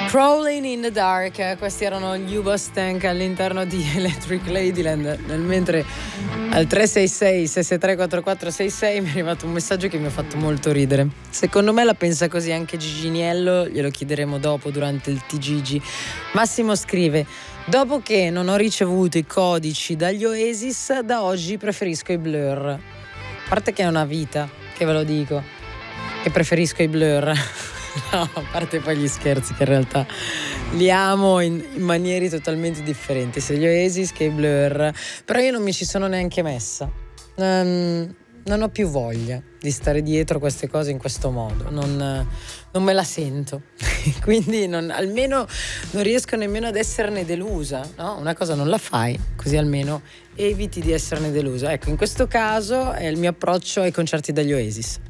Crawling in the Dark, questi erano gli Ubastank all'interno di Electric Ladyland, mentre al 366-663-4466 mi è arrivato un messaggio che mi ha fatto molto ridere. Secondo me la pensa così anche Giginiello, glielo chiederemo dopo durante il TGG. Massimo scrive: dopo che non ho ricevuto i codici dagli Oasis, da oggi preferisco i Blur. A parte che è una vita, che ve lo dico, che preferisco i Blur. No, a parte poi gli scherzi, che in realtà li amo in maniere totalmente differenti, sia gli Oasis che i Blur. Però io non mi ci sono neanche messa. Non ho più voglia di stare dietro queste cose in questo modo. Non me la sento. Quindi almeno non riesco nemmeno ad esserne delusa, no? Una cosa non la fai, così almeno eviti di esserne delusa. Ecco, in questo caso è il mio approccio ai concerti degli Oasis.